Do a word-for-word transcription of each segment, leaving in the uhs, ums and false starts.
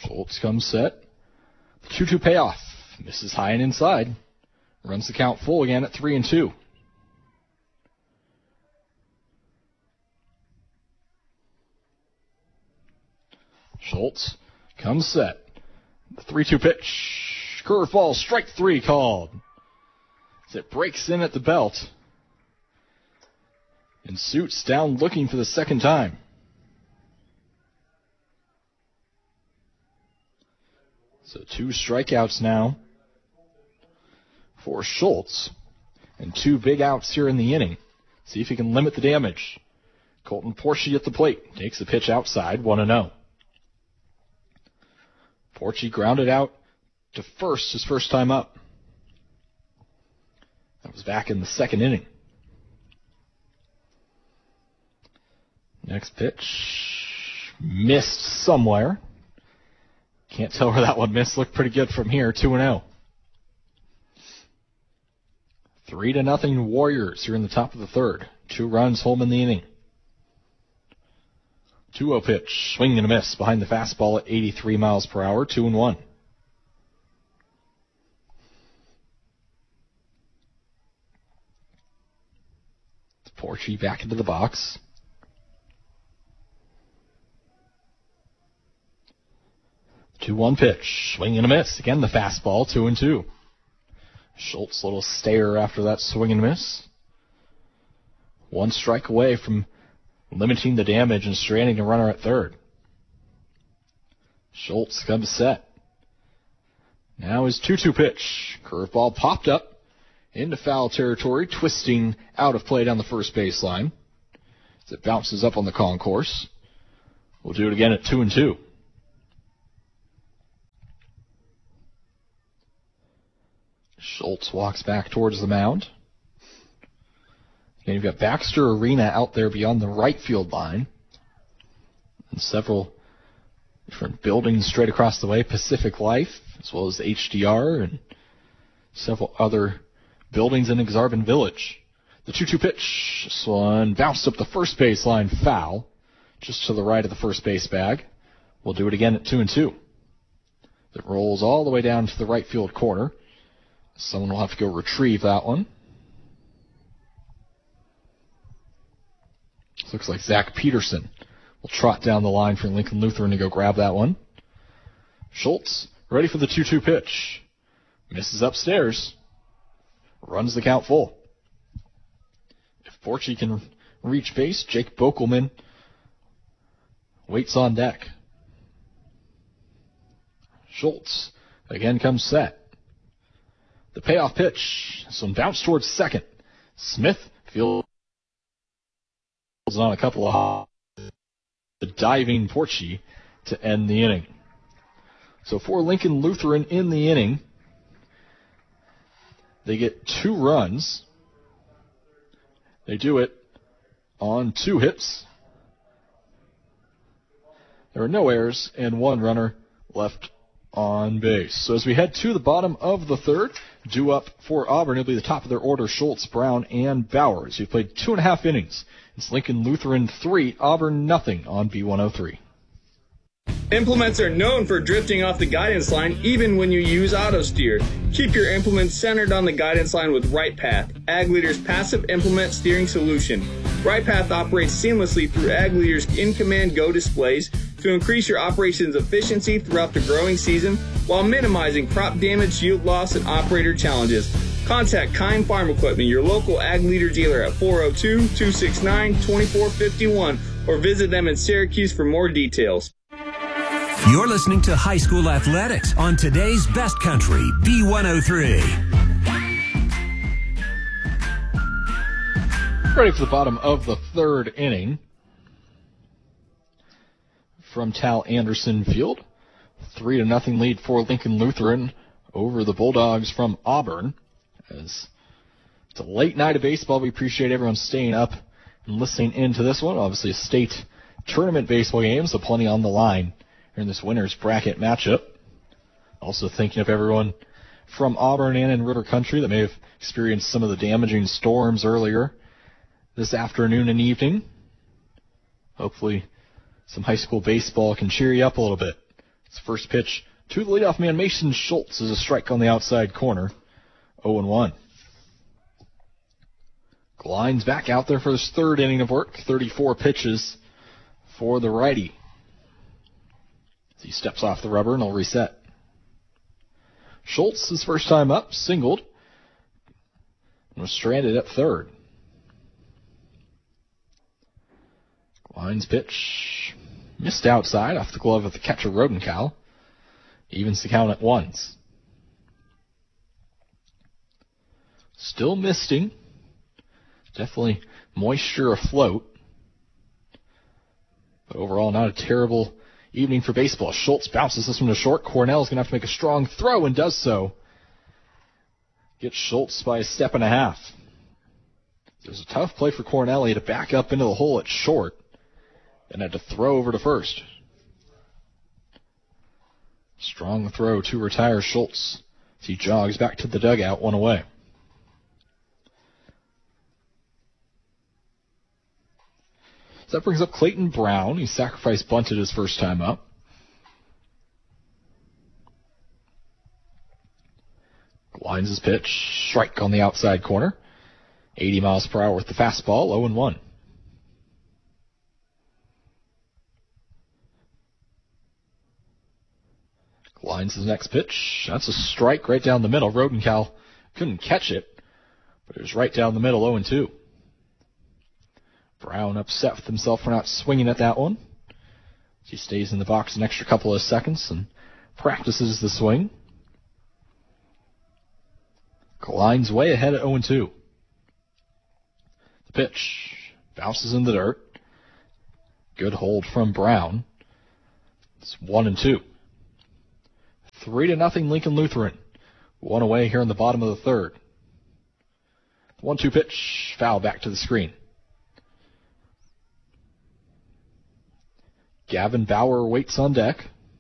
Schultz comes set. The two two payoff. Misses high and inside. Runs the count full again at three and two. Schultz comes set. The three two pitch. Curveball, strike three called. As it breaks in at the belt. And Suits down looking for the second time. So two strikeouts now for Schultz. And two big outs here in the inning. See if he can limit the damage. Colton Porche at the plate. Takes the pitch outside, one and oh. Porche grounded out to first his first time up. That was back in the second inning. Next pitch. Missed somewhere. Can't tell where that one missed. Looked pretty good from here. two and oh. Three to nothing Warriors here in the top of the third. Two runs home in the inning. two oh pitch. Swing and a miss behind the fastball at eighty-three miles per hour. two and one. Porche back into the box. two one pitch. Swing and a miss. Again, the fastball, two and two. Schultz, little stare after that swing and miss. One strike away from limiting the damage and stranding a runner at third. Schultz comes set. Now his two two pitch. Curveball popped up into foul territory, twisting out of play down the first baseline. As it bounces up on the concourse. We'll do it again at two and two. Schultz walks back towards the mound. And you've got Baxter Arena out there beyond the right field line. And several different buildings straight across the way. Pacific Life, as well as H D R, and several other buildings in Exarban Village. The two two pitch. This one bounced up the first baseline, foul. Just to the right of the first base bag. We'll do it again at two and two. It rolls all the way down to the right field corner. Someone will have to go retrieve that one. Looks like Zach Peterson will trot down the line for Lincoln Lutheran to go grab that one. Schultz ready for the two two pitch. Misses upstairs. Runs the count full. If Porche can reach base, Jake Bokelman waits on deck. Schultz again comes set. The payoff pitch. This one bounced towards second. Smith fields on a couple of the diving Porche to end the inning. So for Lincoln Lutheran in the inning, they get two runs. They do it on two hits. There are no errors and one runner left on base. So as we head to the bottom of the third, due up for Auburn, it'll be the top of their order, Schultz, Brown, and Bowers. We've played two and a half innings. It's Lincoln Lutheran three, Auburn nothing on B one oh three. Implements are known for drifting off the guidance line even when you use auto steer. Keep your implements centered on the guidance line with RightPath, Ag Leader's passive implement steering solution. RightPath operates seamlessly through Ag Leader's in-command go displays to increase your operations efficiency throughout the growing season while minimizing crop damage, yield loss, and operator challenges. Contact Kind Farm Equipment, your local Ag Leader dealer at four oh two, two six nine, two four five one or visit them in Syracuse for more details. You're listening to High School Athletics on today's Best Country, B one oh three. Ready for the bottom of the third inning from Tal Anderson Field. Three to nothing lead for Lincoln Lutheran over the Bulldogs from Auburn. As it's a late night of baseball, we appreciate everyone staying up and listening into this one. Obviously a state tournament baseball game, so plenty on the line in this winner's bracket matchup. Also thinking of everyone from Auburn and in River Country that may have experienced some of the damaging storms earlier this afternoon and evening. Hopefully some high school baseball can cheer you up a little bit. His first pitch to the leadoff man, Mason Schultz, is a strike on the outside corner. oh and one. Glines back out there for his third inning of work. thirty-four pitches for the righty. As he steps off the rubber and he'll reset. Schultz, his first time up, singled, and was stranded at third. Glines pitch missed outside off the glove of the catcher, Rodenkow. Evens the count at ones. Still misting. Definitely moisture afloat. But overall, not a terrible evening for baseball. Schultz bounces this one to short. Cornell's going to have to make a strong throw and does so. Gets Schultz by a step and a half. It was a tough play for Cornell. He had to back up into the hole at short and had to throw over to first. Strong throw to retire Schultz as he jogs back to the dugout, one away. So that brings up Clayton Brown. He sacrifice bunted his first time up. Lines his pitch. Strike on the outside corner. eighty miles per hour with the fastball. oh and one. Lines his next pitch. That's a strike right down the middle. Rodenkow couldn't catch it, but it was right down the middle, oh and two. Brown upset with himself for not swinging at that one. He stays in the box an extra couple of seconds and practices the swing. Glines way ahead at oh and two. The pitch bounces in the dirt. Good hold from Brown. It's one and two. Three to nothing Lincoln Lutheran. One away here in the bottom of the third. The one two pitch, foul back to the screen. Gavin Bauer waits on deck.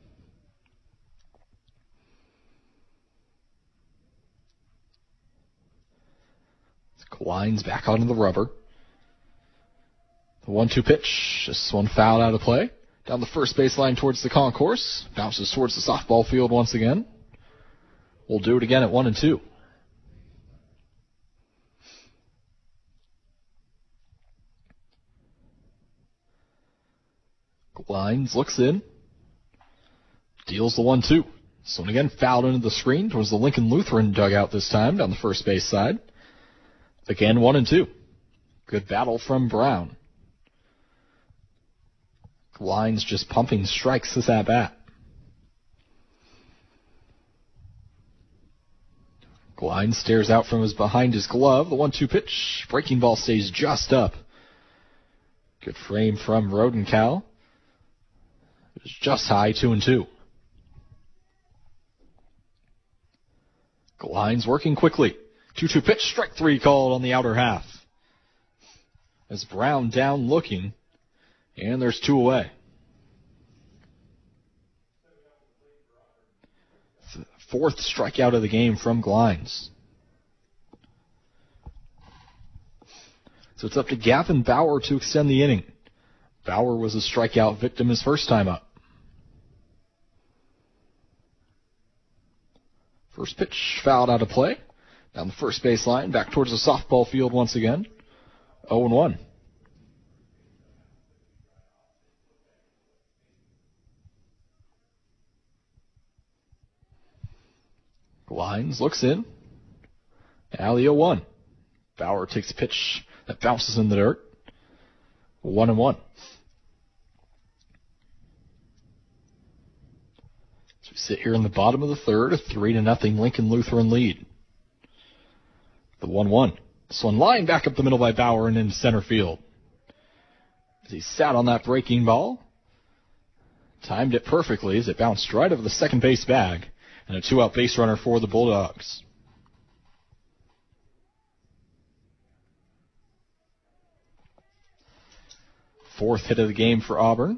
Glines back onto the rubber. The one two pitch, this one fouled out of play. Down the first baseline towards the concourse. Bounces towards the softball field once again. We'll do it again at one and two. Glines looks in. Deals the one two. This one again fouled into the screen towards the Lincoln Lutheran dugout this time down the first base side. Again, one and two. Good battle from Brown. Glines just pumping strikes this at bat. Glines stares out from his behind his glove. The one two pitch. Breaking ball stays just up. Good frame from Rodenkow. It was just high, two and two. Glines working quickly. two two pitch, strike three called on the outer half. As Brown down looking, and there's two away. Fourth strikeout of the game from Glines. So it's up to Gavin Bauer to extend the inning. Bauer was a strikeout victim his first time up. First pitch fouled out of play. Down the first baseline, back towards the softball field once again. oh and one. Glines looks in. Alley oh one. Bauer takes a pitch that bounces in the dirt. One and one. So we sit here in the bottom of the third, a three to nothing Lincoln Lutheran lead. The one one. This one lined back up the middle by Bauer and into center field. As he sat on that breaking ball, timed it perfectly as it bounced right over the second base bag, and a two-out base runner for the Bulldogs. Fourth hit of the game for Auburn.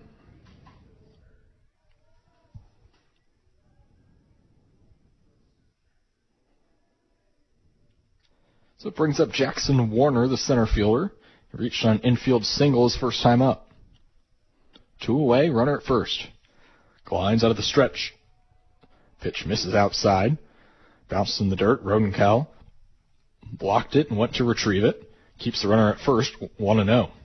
So it brings up Jackson Warner, the center fielder. He reached on an infield single his first time up. Two away, runner at first. Glines out of the stretch. Pitch misses outside. Bounces in the dirt. Rodencal blocked it and went to retrieve it. Keeps the runner at first, one and oh.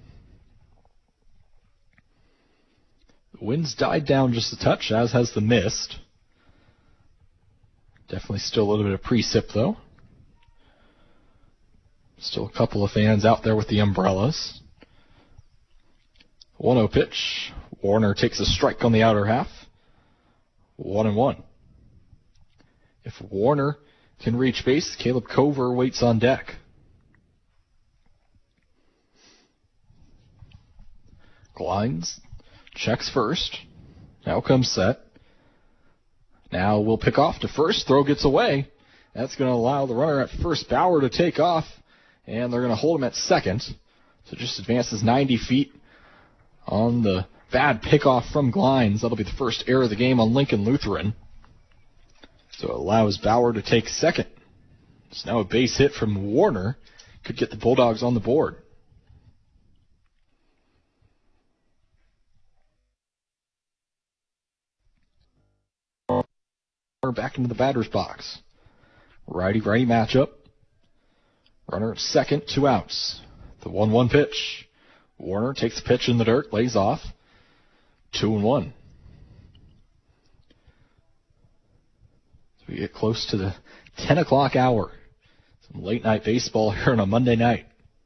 The wind's died down just a touch, as has the mist. Definitely still a little bit of precip, though. Still a couple of fans out there with the umbrellas. one oh pitch. Warner takes a strike on the outer half. One and one. If Warner can reach base, Caleb Cover waits on deck. Glines, checks first. Now comes set. Now we'll pick off to first. Throw gets away. That's going to allow the runner at first, Bauer, to take off. And they're going to hold him at second. So just advances ninety feet on the bad pickoff from Glines. That'll be the first error of the game on Lincoln Lutheran. So it allows Bauer to take second. It's now a base hit from Warner. Could get the Bulldogs on the board. Back into the batter's box. Righty-righty matchup. Runner at second, two outs. The one one pitch. Warner takes the pitch in the dirt, lays off. Two and one. So we get close to the ten o'clock hour. Some late night baseball here on a Monday night.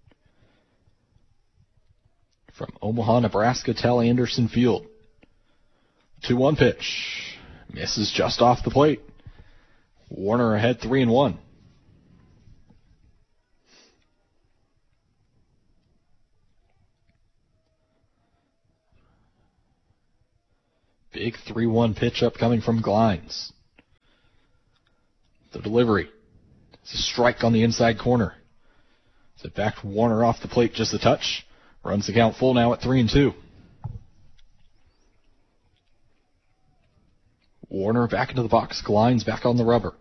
From Omaha, Nebraska, Tally Anderson Field. two one pitch. Misses just off the plate. Warner ahead three and one. Big three one pitch up coming from Glines. The delivery. It's a strike on the inside corner. It's it back to Warner off the plate just a touch. Runs the count full now at three and two. Warner back into the box. Glines back on the rubber.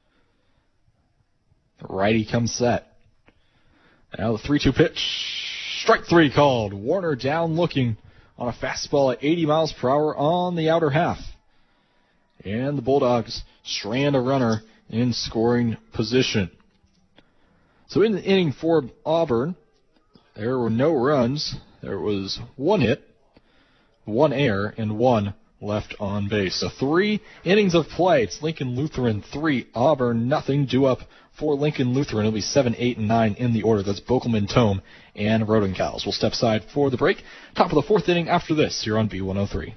The righty comes set. Now the three two pitch. Strike three called. Warner down looking on a fastball at eighty miles per hour on the outer half. And the Bulldogs strand a runner in scoring position. So in the inning for Auburn, there were no runs. There was one hit, one error, and one left on base. So three innings of play. It's Lincoln Lutheran three, Auburn nothing. Due up for Lincoln Lutheran. It'll be seven, eight, and nine in the order. That's Bokelman, Tome, and Rodenkals. We'll step aside for the break. Top of the fourth inning after this here on B one oh three.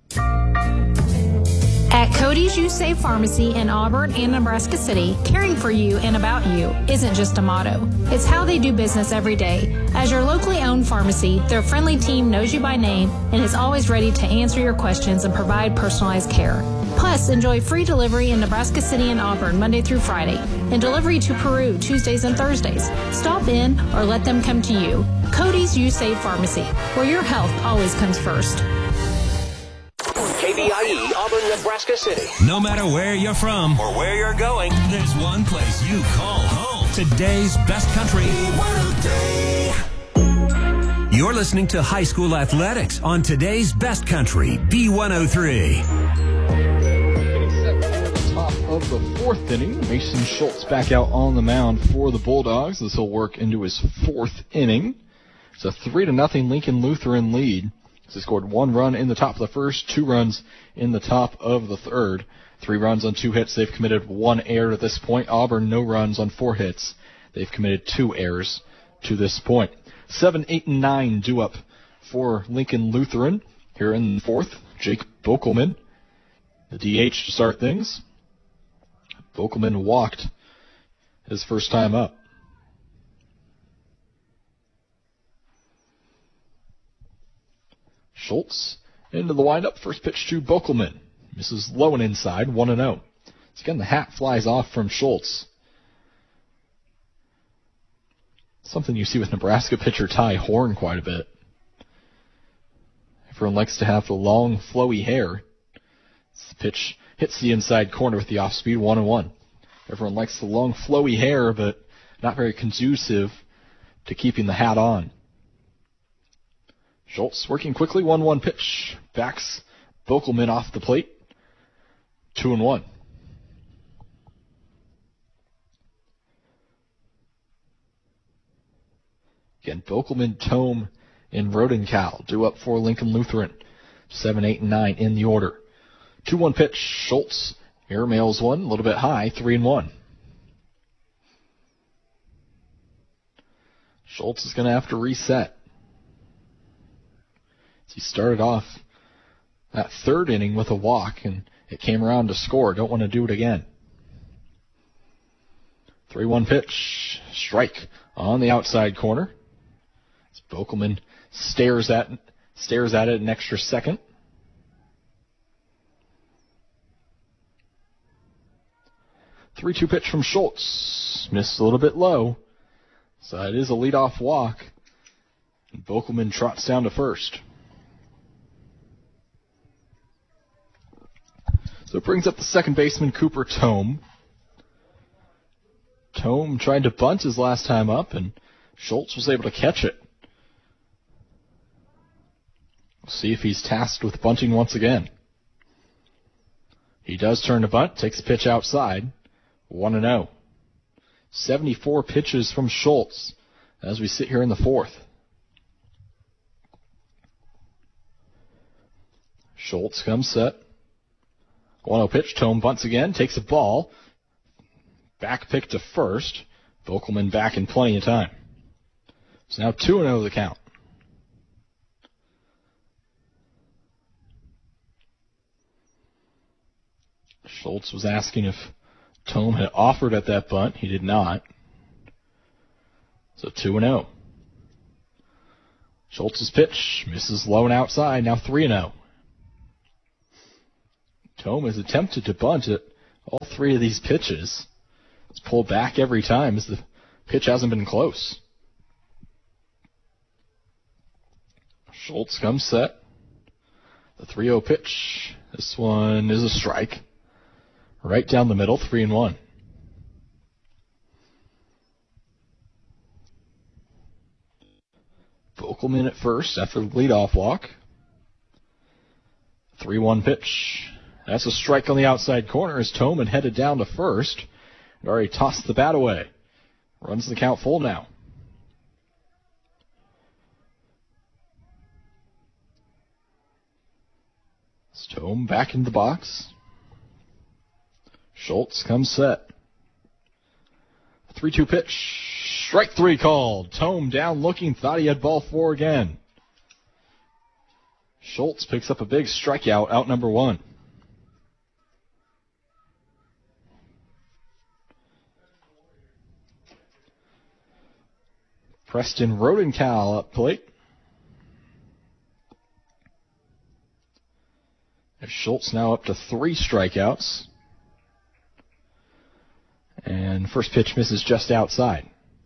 At Cody's You Save Pharmacy in Auburn and Nebraska City, caring for you and about you isn't just a motto. It's how they do business every day. As your locally owned pharmacy, their friendly team knows you by name and is always ready to answer your questions and provide personalized care. Plus, enjoy free delivery in Nebraska City and Auburn Monday through Friday and delivery to Peru Tuesdays and Thursdays. Stop in or let them come to you. Cody's You Save Pharmacy, where your health always comes first. K B I E, Auburn, Nebraska City. No matter where you're from or where you're going, there's one place you call home. Today's best country. You're listening to High School Athletics on today's best country, B one oh three. Getting set for the top of the fourth inning. Mason Schultz back out on the mound for the Bulldogs. This will work into his fourth inning. It's a three to nothing Lincoln Lutheran lead. They scored one run in the top of the first, two runs in the top of the third. Three runs on two hits. They've committed one error at this point. Auburn, no runs on four hits. They've committed two errors to this point. Seven, eight, and nine due up for Lincoln Lutheran. Here in the fourth, Jake Bokelman, the D H to start things. Bokelman walked his first time up. Schultz into the windup. First pitch to Bokelman. Misses low and inside, one and oh. So again, the hat flies off from Schultz. Something you see with Nebraska pitcher Ty Horn quite a bit. Everyone likes to have the long, flowy hair. This pitch hits the inside corner with the off-speed, one and one. Everyone likes the long, flowy hair, but not very conducive to keeping the hat on. Schultz working quickly, one one pitch. Backs Vogelman off the plate. Two and one. Again, Vogelman, Tome, and Rodencal due up for Lincoln Lutheran. Seven, eight, and nine in the order. two one pitch. Schultz airmails one, a little bit high, three and one. Schultz is going to have to reset. He started off that third inning with a walk, and it came around to score. Don't want to do it again. three one pitch. Strike on the outside corner. As Vogelman stares at, stares at it an extra second. three two pitch from Schultz. Missed a little bit low. So it is a leadoff walk. And Vogelman trots down to first. So it brings up the second baseman, Cooper Tome. Tome tried to bunt his last time up, and Schultz was able to catch it. We'll see if he's tasked with bunting once again. He does turn to bunt, takes a pitch outside. one and oh. seventy-four pitches from Schultz as we sit here in the fourth. Schultz comes set. one oh pitch. Tome bunts again, takes a ball. Back pick to first. Vogelman back in plenty of time. It's now two and oh the count. Schultz was asking if Tome had offered at that bunt. He did not. So two and oh. Schultz's pitch misses low and outside. Now three and oh. Tome has attempted to bunt at all three of these pitches. It's pulled back every time as the pitch hasn't been close. Schultz comes set. The three oh pitch. This one is a strike. Right down the middle, three and one. Vogelman at first after the leadoff walk. three one pitch. That's a strike on the outside corner as Tome had headed down to first and already tossed the bat away. Runs the count full now. Tome back in the box. Schultz comes set. three two pitch. Strike three called. Tome down looking. Thought he had ball four again. Schultz picks up a big strikeout, out number one. Preston Rodencal up plate. As Schultz now up to three strikeouts. And first pitch misses just outside.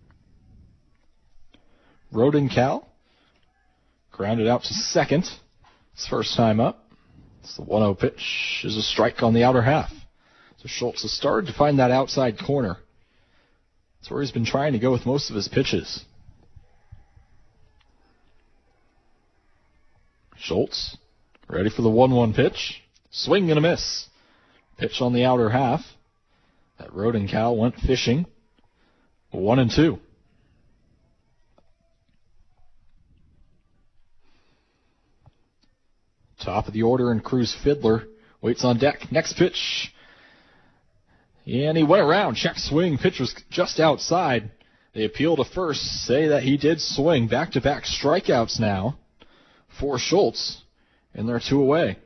Rodencal grounded out to second. His first time up. It's the one oh pitch is a strike on the outer half. So Schultz has started to find that outside corner. That's where he's been trying to go with most of his pitches. Schultz ready for the one one pitch. Swing and a miss. Pitch on the outer half. That Rodencal went fishing. One and two. Top of the order, and Cruz Fiddler waits on deck. Next pitch. And he went around. Check swing. Pitch was just outside. They appeal to first, say that he did swing. Back-to-back strikeouts now for Schultz. And they're two away.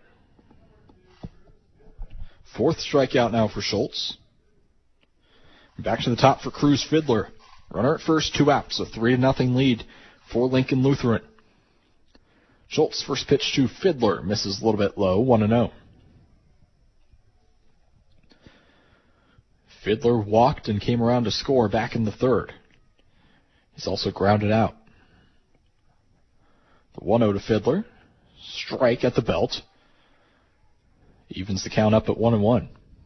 Fourth strikeout now for Schultz. Back to the top for Cruz Fiddler. Runner at first, two outs. A three to nothing lead for Lincoln Lutheran. Schultz first pitch to Fiddler. Misses a little bit low, one and oh. Fiddler walked and came around to score back in the third. He's also grounded out. The one oh to Fiddler. Strike at the belt. Evens the count up at one and one.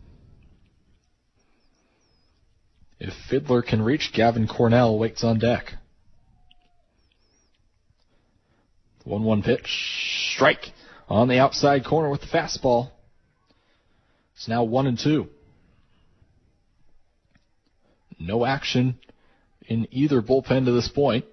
If Fiddler can reach, Gavin Cornell waits on deck. one one pitch. Strike on the outside corner with the fastball. It's now one and two. No action in either bullpen to this point.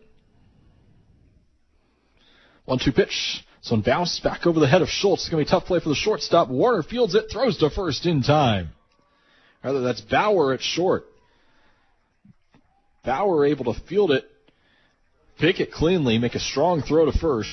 one two pitch. So one bounce back over the head of Schultz. It's going to be a tough play for the shortstop. Warner fields it, throws to first in time. Rather, that's Bauer at short. Bauer able to field it, pick it cleanly, make a strong throw to first.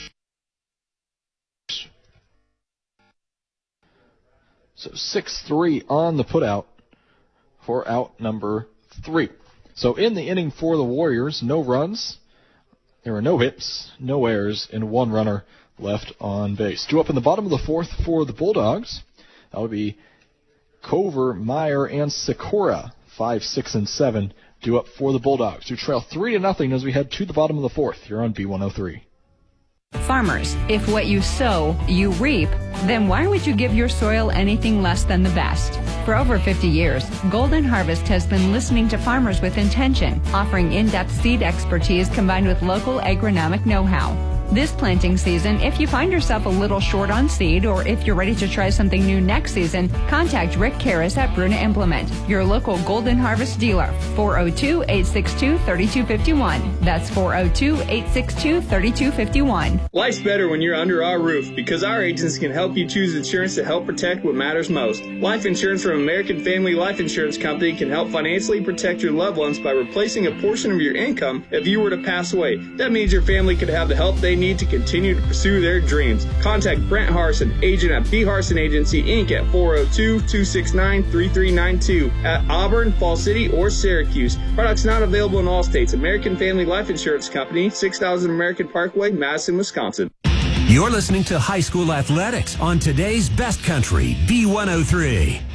So six three on the putout for out number three. So in the inning for the Warriors, no runs. There were no hits, no errors, and one runner left on base. Due up in the bottom of the fourth for the Bulldogs. That would be Cover, Meyer, and Sikora. Five, six, and seven due up for the Bulldogs, who trail three to nothing as we head to the bottom of the fourth here on B one oh three. Farmers, if what you sow, you reap, then why would you give your soil anything less than the best? For over fifty years, Golden Harvest has been listening to farmers with intention, offering in-depth seed expertise combined with local agronomic know-how. This planting season, if you find yourself a little short on seed, or if you're ready to try something new next season, contact Rick Karras at Bruna Implement, your local Golden Harvest dealer. four oh two, eight six two, three two five one. That's four oh two, eight six two, three two five one. Life's better when you're under our roof because our agents can help you choose insurance to help protect what matters most. Life insurance from American Family Life Insurance Company can help financially protect your loved ones by replacing a portion of your income if you were to pass away. That means your family could have the help they need to continue to pursue their dreams. Contact Brent Harson, agent at B. Harson Agency, Incorporated at four oh two, two six nine, three three nine two at Auburn, Fall City, or Syracuse. Products not available in all states. American Family Life Insurance Company, six thousand American Parkway, Madison, Wisconsin. You're listening to High School Athletics on today's Best Country, B one oh three.